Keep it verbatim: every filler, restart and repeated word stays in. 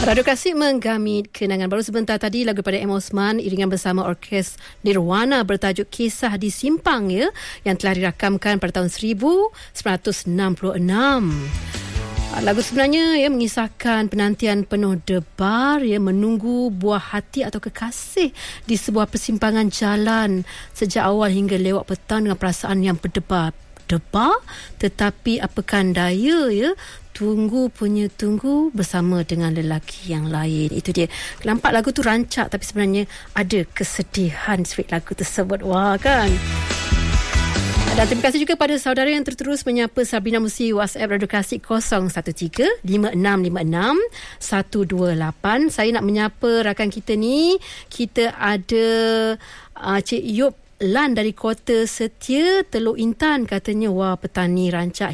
Radio Klasik menggamit kenangan baru sebentar tadi lagu pada M. Osman iringan bersama Orkes Nirwana bertajuk Kisah di Simpang ya, yang telah dirakamkan pada tahun seribu sembilan ratus enam puluh enam. Lagu sebenarnya ya mengisahkan penantian penuh debar ya, menunggu buah hati atau kekasih di sebuah persimpangan jalan sejak awal hingga lewat petang dengan perasaan yang berdebar debar tetapi apakan daya ya, tunggu punya tunggu bersama dengan lelaki yang lain. Itu dia. Nampak lagu tu rancak tapi sebenarnya ada kesedihan di sebalik lagu tersebut. Wah kan. Dan terima kasih juga pada saudara yang terus menyapa Sabrina Musi WhatsApp Radio Klasik kosong satu tiga lima enam lima enam satu dua lapan. Saya nak menyapa rakan kita ni. Kita ada uh, Cik Yop Lan dari Kota Setia, Teluk Intan, katanya wah petani rancak